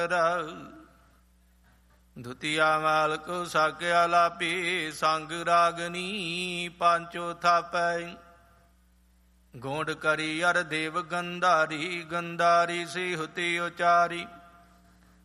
ਦੁਤੀਆ ਮਾਲਕ ਸਾਕਿਆ ਲਾਪੀ, ਸੰਗ ਰਾਗਨੀ ਪਾਂਚੋ ਥਾਪੈ। ਗੋਂਡ ਕਰੀ ਅਰ ਦੇਵ ਗੰਧਾਰੀ, ਗੰਧਾਰੀ ਸਿਹੁਤੀ ਉਚਾਰੀ।